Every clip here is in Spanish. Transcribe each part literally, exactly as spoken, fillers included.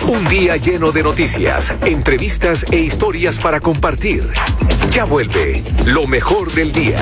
Un día lleno de noticias, entrevistas e historias para compartir. Ya vuelve lo mejor del día.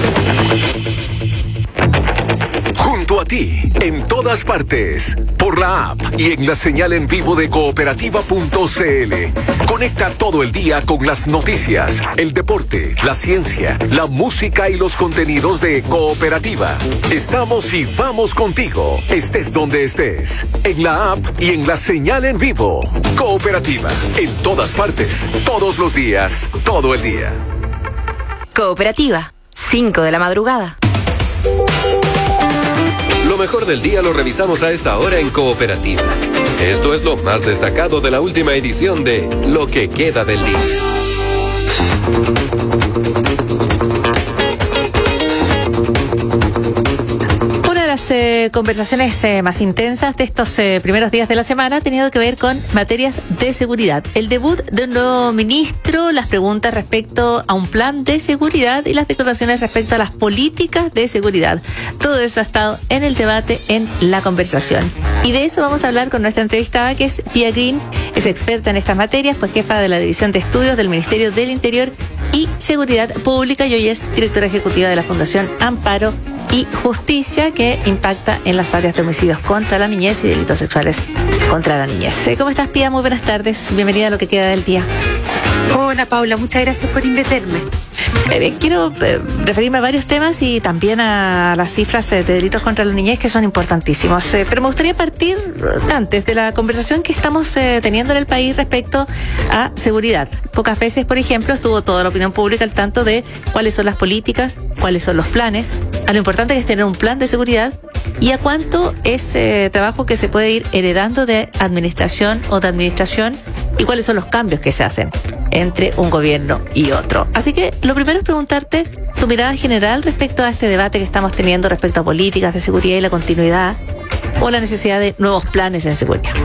Junto a ti, en todas partes, por la app y en la señal en vivo de cooperativa punto c l. Conecta todo el día con las noticias, el deporte, la ciencia, la música y los contenidos de Cooperativa. Estamos y vamos contigo, estés donde estés, en la app y en la señal en vivo. Cooperativa, en todas partes, todos los días, todo el día. Cooperativa, cinco de la madrugada. Lo mejor del día lo revisamos a esta hora en Cooperativa. Esto es lo más destacado de la última edición de Lo que queda del día. Las eh, conversaciones eh, más intensas de estos eh, primeros días de la semana ha tenido que ver con materias de seguridad. El debut de un nuevo ministro, las preguntas respecto a un plan de seguridad y las declaraciones respecto a las políticas de seguridad. Todo eso ha estado en el debate, en la conversación. Y de eso vamos a hablar con nuestra entrevistada, que es Pia Green. Es experta en estas materias, pues jefa de la División de Estudios del Ministerio del Interior y Seguridad Pública, y hoy es directora ejecutiva de la Fundación Amparo y Justicia, que impacta en las áreas de homicidios contra la niñez y delitos sexuales contra la niñez. ¿Cómo estás, Pia? Muy buenas tardes. Bienvenida a Lo que queda del día. Hola, Paula. Muchas gracias por invitarme. Eh, quiero eh, referirme a varios temas y también a las cifras eh, de delitos contra la niñez, que son importantísimos. Eh, pero me gustaría partir antes de la conversación que estamos eh, teniendo en el país respecto a seguridad. Pocas veces, por ejemplo, estuvo toda la opinión pública al tanto de cuáles son las políticas, cuáles son los planes, a lo importante que es tener un plan de seguridad y a cuánto es eh, trabajo que se puede ir heredando de administración o de administración y cuáles son los cambios que se hacen entre un gobierno y otro. Así que lo primero es preguntarte tu mirada general respecto a este debate que estamos teniendo respecto a políticas de seguridad y la continuidad o la necesidad de nuevos planes en seguridad.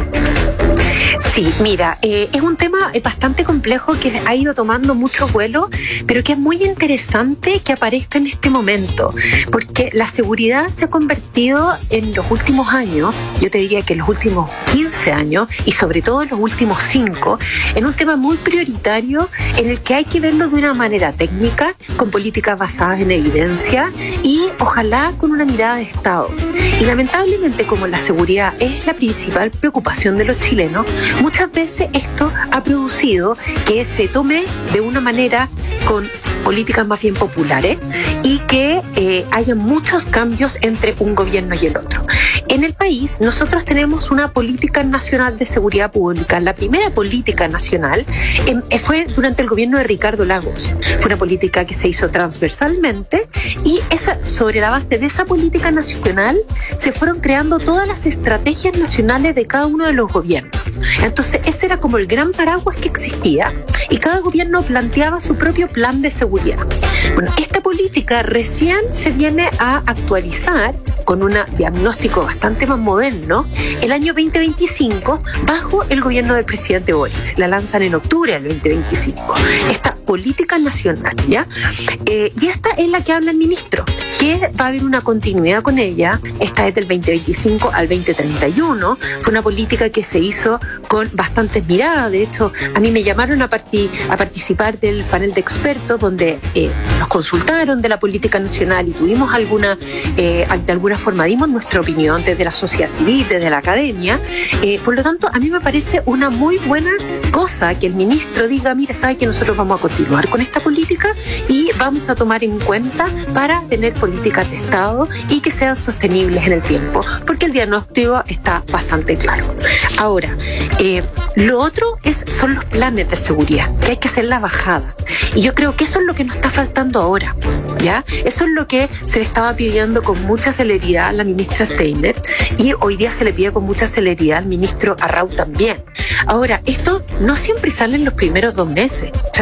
Sí, mira, eh, es un tema bastante complejo que ha ido tomando mucho vuelo, pero que es muy interesante que aparezca en este momento, porque la seguridad se ha convertido en los últimos años, yo te diría que en los últimos quince años, y sobre todo en los últimos cinco, en un tema muy prioritario en el que hay que verlo de una manera técnica, con políticas basadas en evidencia y ojalá con una mirada de Estado. Y lamentablemente, como la seguridad es la principal preocupación de los chilenos, muchas veces esto ha producido que se tome de una manera con políticas más bien populares y que eh, haya muchos cambios entre un gobierno y el otro. En el país nosotros tenemos una política nacional de seguridad pública. La primera política nacional eh, fue durante el gobierno de Ricardo Lagos. Fue una política que se hizo transversalmente y esa, sobre la base de esa política nacional se fueron creando todas las estrategias nacionales de cada uno de los gobiernos. Entonces ese era como el gran paraguas que existía y cada gobierno planteaba su propio plan de seguridad. Bueno, esta política recién se viene a actualizar con un diagnóstico bastante más moderno el año veinte veinticinco bajo el gobierno del presidente Boric. La lanzan en octubre del veinte veinticinco. Esta política nacional, ¿ya? Eh, y esta es la que habla el ministro, que va a haber una continuidad con ella. Esta es del veinte veinticinco al veinte treinta y uno. Fue una política que se hizo con bastantes miradas. De hecho, a mí me llamaron a, parti- a participar del panel de expertos donde eh, nos consultaron de la política nacional y tuvimos alguna, eh, de alguna forma dimos nuestra opinión desde la sociedad civil, desde la academia. Eh, por lo tanto, a mí me parece una muy buena cosa que el ministro diga, mire, sabe que nosotros vamos a continuar con esta política y vamos a tomar en cuenta para tener políticas de Estado y que sean sostenibles en el tiempo, porque el diagnóstico está bastante claro. Ahora, eh, lo otro es, son los planes de seguridad, que hay que hacer la bajada. Y yo creo que eso es lo que nos está faltando ahora, ¿ya? Eso es lo que se le estaba pidiendo con mucha celeridad a la ministra Steiner y hoy día se le pide con mucha celeridad al ministro Arrau también. Ahora, esto no siempre sale en los primeros dos meses. O sea, uno se puede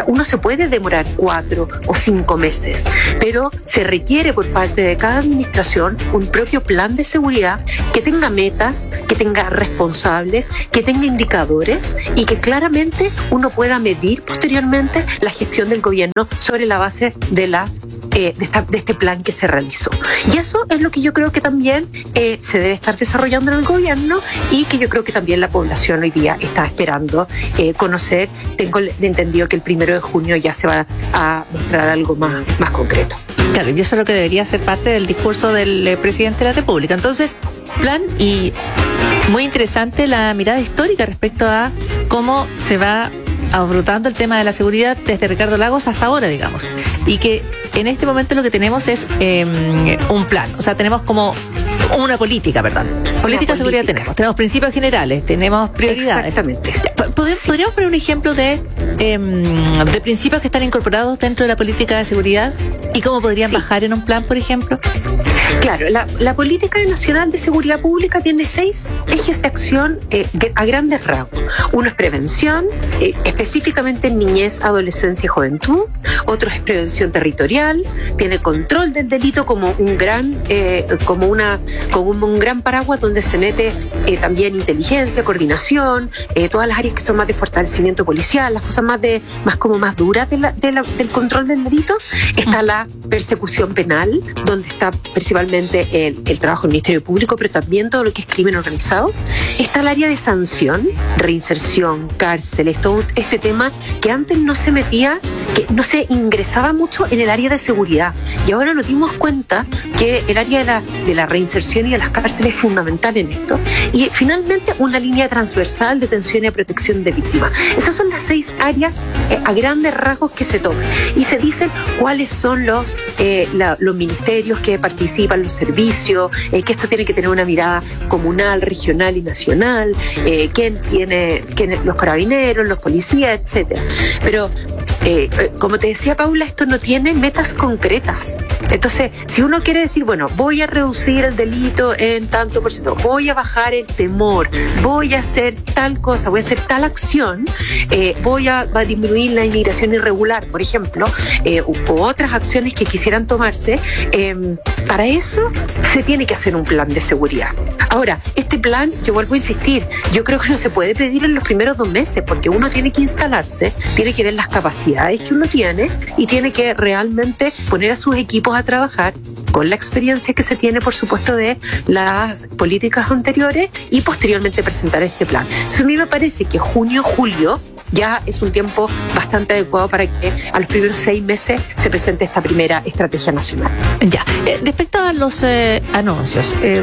puede demorar cuatro o cinco meses, pero se requiere por parte de cada administración un propio plan de seguridad que tenga metas, que tenga responsables, que tenga indicadores y que claramente uno pueda medir posteriormente la gestión del gobierno sobre la base de las eh, de, esta, de este plan que se realizó. Y eso es lo que yo creo que también eh, se debe estar desarrollando en el gobierno y que yo creo que también la población hoy día está esperando eh, conocer. Tengo entendido que el primero de junio ya se va a mostrar algo más, más concreto. Claro, y eso es lo que debería ser parte del discurso del eh, presidente de la República. Entonces, plan, y muy interesante la mirada histórica respecto a cómo se va abrotando el tema de la seguridad desde Ricardo Lagos hasta ahora, digamos. Y que en este momento lo que tenemos es eh, un plan. O sea, tenemos como una política, perdón. Política de seguridad tenemos. Tenemos principios generales, tenemos prioridades. Exactamente. ¿Podríamos, sí. ¿Podríamos poner un ejemplo de, eh, de principios que están incorporados dentro de la política de seguridad y cómo podrían sí. bajar en un plan, por ejemplo? Claro, la, la Política Nacional de Seguridad Pública tiene seis ejes de acción eh, a grandes rasgos. Uno es prevención, eh, específicamente en niñez, adolescencia y juventud. Otro es prevención territorial, tiene control del delito como un gran, eh, como una, como un, un gran paraguas donde se mete eh, también inteligencia, coordinación, eh, todas las áreas que son más de fortalecimiento policial, las cosas más de, más como más duras de la, de la, del control del delito. Está la persecución penal, donde está principalmente el, el trabajo del Ministerio Público, pero también todo lo que es crimen organizado. Está el área de sanción, reinserción, cárceles, todo este tema que antes no se metía, que no se ingresaba mucho en el área de seguridad. Y ahora nos dimos cuenta que el área de la, de la reinserción y de las cárceles es fundamental en esto. Y finalmente una línea transversal de atención y protección de víctimas. Esas son las seis áreas eh, a grandes rasgos que se toman. Y se dicen cuáles son los, eh, la, los ministerios que participan, los servicios, eh, que esto tiene que tener una mirada comunal, regional y nacional, eh, quién tiene, quién, los carabineros, los policías, etcétera. Pero Eh, como te decía Paula, esto no tiene metas concretas. Entonces, si uno quiere decir, bueno, voy a reducir el delito en tanto por ciento, voy a bajar el temor, voy a hacer tal cosa, voy a hacer tal acción, eh, voy a, a disminuir la inmigración irregular, por ejemplo, eh, u, u otras acciones que quisieran tomarse, eh, para eso se tiene que hacer un plan de seguridad. Ahora, este plan, yo vuelvo a insistir, yo creo que no se puede pedir en los primeros dos meses, porque uno tiene que instalarse, tiene que ver las capacidades que uno tiene y tiene que realmente poner a sus equipos a trabajar con la experiencia que se tiene, por supuesto, de las políticas anteriores y posteriormente presentar este plan. Eso a mí me parece que junio, julio ya es un tiempo bastante adecuado para que a los primeros seis meses se presente esta primera estrategia nacional. Ya, eh, respecto a los eh, anuncios, eh,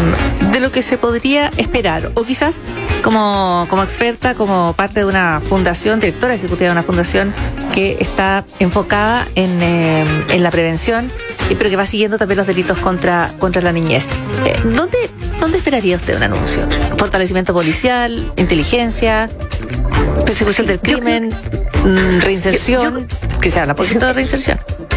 de lo que se podría esperar, o quizás como, como experta, como parte de una fundación, directora ejecutiva de una fundación que está enfocada en, eh, en la prevención, pero que va siguiendo también los delitos contra, contra la niñez. Eh, ¿dónde, ¿Dónde esperaría usted un anuncio? ¿Fortalecimiento policial, inteligencia, persecución del crimen, yo, reinserción? Yo, yo, que se habla poquito de reinserción.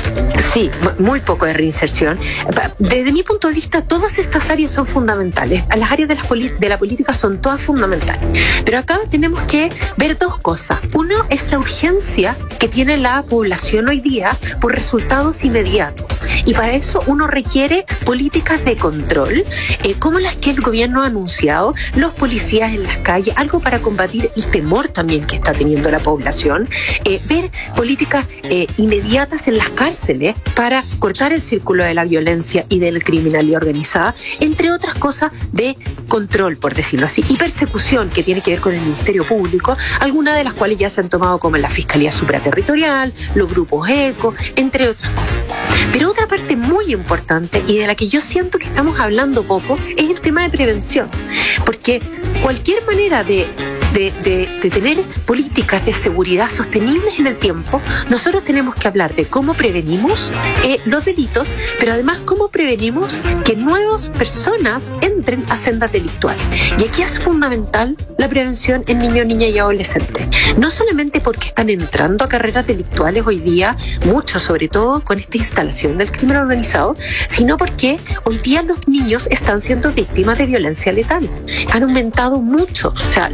Sí, muy poco de reinserción. Desde mi punto de vista, todas estas áreas son fundamentales. Las áreas de la, de la política son todas fundamentales. Pero acá tenemos que ver dos cosas. Uno es la urgencia que tiene la población hoy día por resultados inmediatos. Y para eso uno requiere políticas de control, eh, como las que el gobierno ha anunciado, los policías en las calles, algo para combatir el temor también que está teniendo la población, eh, ver políticas eh, inmediatas en las cárceles para cortar el círculo de la violencia y de la criminalidad organizada, entre otras cosas de control, por decirlo así, y persecución que tiene que ver con el Ministerio Público, algunas de las cuales ya se han tomado como la Fiscalía Supraterritorial, los grupos ECO, entre otras cosas. Pero otra parte muy importante y de la que yo siento que estamos hablando poco es el tema de prevención, porque cualquier manera de De, de, de tener políticas de seguridad sostenibles en el tiempo, nosotros tenemos que hablar de cómo prevenimos eh, los delitos, pero además cómo prevenimos que nuevas personas entren a sendas delictuales. Y aquí es fundamental la prevención en niños, niñas y adolescentes. No solamente porque están entrando a carreras delictuales hoy día, mucho sobre todo con esta instalación del crimen organizado, sino porque hoy día los niños están siendo víctimas de violencia letal. Han aumentado mucho. O sea, los delitos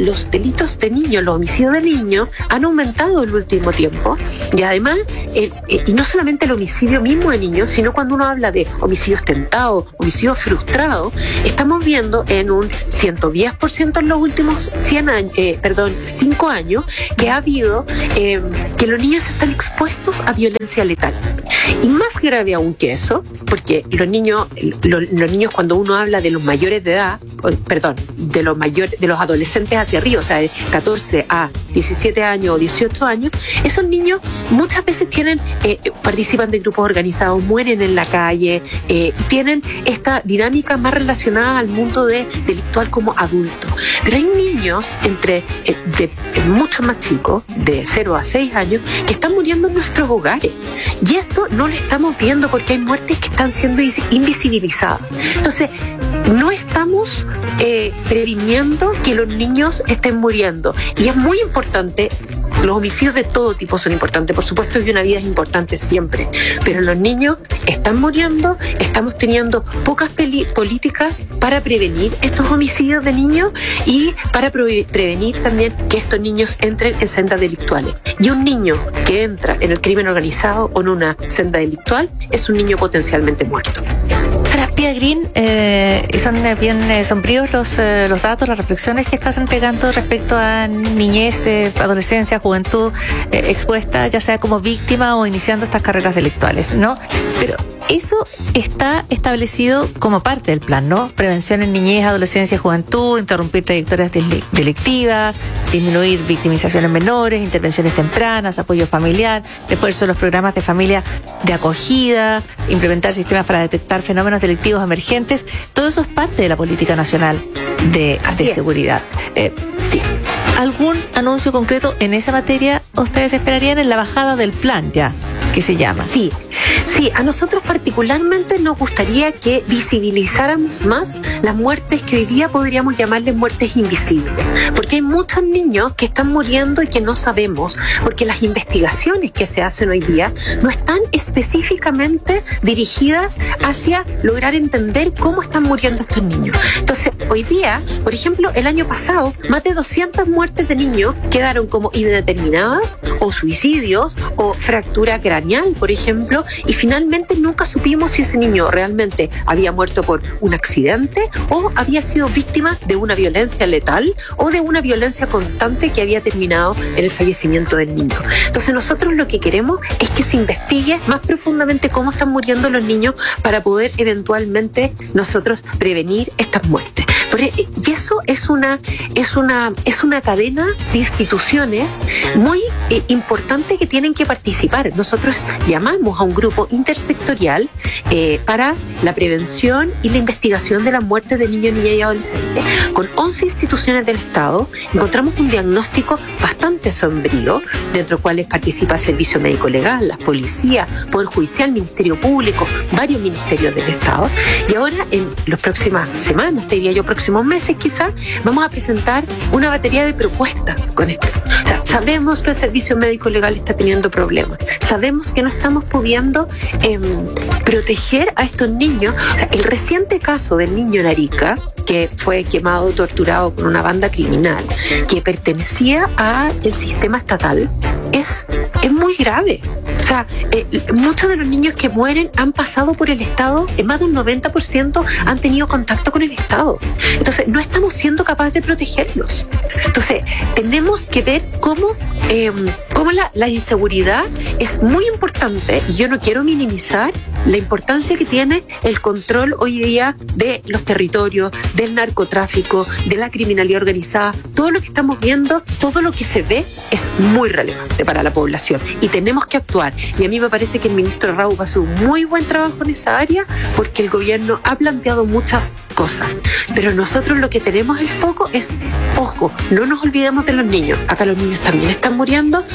delitos de niños, los homicidios de niños, han aumentado en el último tiempo. Y además, el, eh, y no solamente el homicidio mismo de niños, sino cuando uno habla de homicidios tentados, homicidios frustrados, estamos viendo en un ciento diez por ciento en los últimos cien años, eh, perdón, cinco años, que ha habido, eh, que los niños están expuestos a violencia letal. Y más grave aún que eso, porque los niños, los, los niños cuando uno habla de los mayores de edad, perdón, de los mayores, de los adolescentes hacia arriba, o sea, de catorce a diecisiete años o dieciocho años, esos niños muchas veces tienen, eh, participan de grupos organizados, mueren en la calle, eh, y tienen esta dinámica más relacionada al mundo de, delictual como adulto. Pero hay niños entre eh, de, de mucho más chicos, de cero a seis años, que están muriendo en nuestros hogares. Y esto no lo estamos viendo porque hay muertes que están siendo invisibilizadas. Entonces, no estamos eh, previniendo que los niños estén muriendo. Y es muy importante, los homicidios de todo tipo son importantes, por supuesto que una vida es importante siempre, pero los niños están muriendo, estamos teniendo pocas políticas para prevenir estos homicidios de niños y para pre prevenir también que estos niños entren en sendas delictuales. Y un niño que entra en el crimen organizado o en una senda delictual es un niño potencialmente muerto. Ahora, Pia Green, eh, son bien eh, sombríos los, eh, los datos, las reflexiones que estás entregando respecto a niñez, eh, adolescencia, juventud eh, expuesta, ya sea como víctima o iniciando estas carreras delictuales, ¿no? Pero eso está establecido como parte del plan, ¿no? Prevención en niñez, adolescencia y juventud, interrumpir trayectorias delictivas, disminuir victimizaciones menores, intervenciones tempranas, apoyo familiar, refuerzo de los programas de familia de acogida, implementar sistemas para detectar fenómenos delictivos emergentes. Todo eso es parte de la política nacional de, de seguridad. Eh, sí. ¿Algún anuncio concreto en esa materia ustedes esperarían en la bajada del plan ya, que se llama? Sí, sí, a nosotros particularmente nos gustaría que visibilizáramos más las muertes que hoy día podríamos llamarles muertes invisibles, porque hay muchos niños que están muriendo y que no sabemos, porque las investigaciones que se hacen hoy día no están específicamente dirigidas hacia lograr entender cómo están muriendo estos niños. Entonces, hoy día, por ejemplo, el año pasado, más de doscientas muertes de niños quedaron como indeterminadas, o suicidios, o fractura craneal, por ejemplo, y finalmente nunca supimos si ese niño realmente había muerto por un accidente o había sido víctima de una violencia letal o de una violencia constante que había terminado en el fallecimiento del niño. Entonces nosotros lo que queremos es que se investigue más profundamente cómo están muriendo los niños para poder eventualmente nosotros prevenir estas muertes. Y eso es una, es una, es una cadena de instituciones muy eh, importante que tienen que participar. Nosotros llamamos a un grupo intersectorial eh, para la prevención y la investigación de la muerte de niños, niñas y adolescentes. Con once instituciones del Estado encontramos un diagnóstico bastante sombrío, dentro de los cuales participa el Servicio Médico Legal, la Policía, Poder Judicial, Ministerio Público, varios ministerios del Estado. Y ahora, en las próximas semanas, te diría yo, próximos meses quizás, vamos a presentar una batería de propuestas con esto. O sea, sabemos que el Servicio Médico Legal está teniendo problemas, sabemos que no estamos pudiendo eh, proteger a estos niños. O sea, el reciente caso del niño en Arica, que fue quemado, torturado por una banda criminal que pertenecía al sistema estatal, es, es muy grave. O sea, eh, muchos de los niños que mueren han pasado por el Estado, en más de un noventa por ciento han tenido contacto con el Estado. Entonces, no estamos siendo capaces de protegerlos. Entonces, tenemos que ver cómo, eh, cómo la, la inseguridad es muy importante, y yo no quiero minimizar la importancia que tiene el control hoy día de los territorios, del narcotráfico, de la criminalidad organizada. Todo lo que estamos viendo, todo lo que se ve es muy relevante para la población y tenemos que actuar. Y a mí me parece que el ministro Raúl va a hacer un muy buen trabajo en esa área porque el gobierno ha planteado muchas cosas. Pero nosotros lo que tenemos el foco es, ojo, no nos olvidemos de los niños. Acá los niños también están muriendo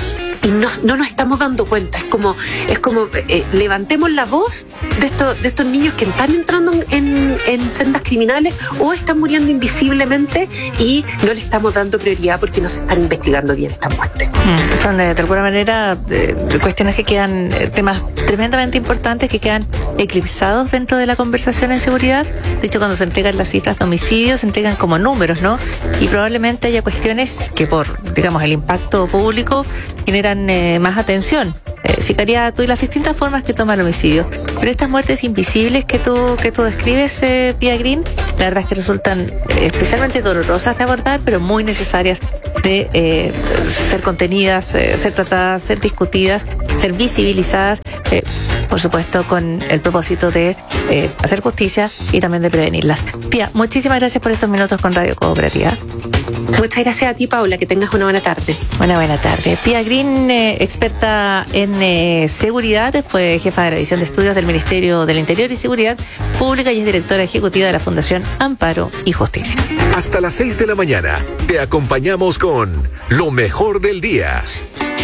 y no, no nos estamos dando cuenta. Es como, es como eh, levantemos la voz de estos, de estos niños que están entrando en, en sendas criminales o están muriendo invisiblemente y no le estamos dando prioridad porque no se están investigando bien estas muertes. Mm, son eh, de alguna manera eh, cuestiones que quedan, eh, temas tremendamente importantes que quedan eclipsados dentro de la conversación en seguridad. De hecho, cuando se entregan las cifras de homicidios, se entregan como números, ¿no? Y probablemente haya cuestiones que por, digamos, el impacto público generan eh, más atención. Eh, sicariato y las distintas formas que toma el homicidio. Pero estas muertes invisibles que tú, que tú describes, eh, Pia Green, la verdad es que resultan especialmente dolorosas de abordar, pero muy necesarias de eh, ser contenidas, eh, ser tratadas, ser discutidas, ser visibilizadas, eh, por supuesto con el propósito de eh, hacer justicia y también de prevenirlas. Pia, muchísimas gracias por estos minutos con Radio Cooperativa. Muchas gracias a ti, Paula, que tengas una buena tarde. Una buena tarde. Pia Green, eh, experta en eh, seguridad, fue jefa de la División de Estudios del Ministerio del Interior y Seguridad Pública y es directora ejecutiva de la Fundación Amparo y Justicia. Hasta las seis de la mañana te acompañamos con lo mejor del día.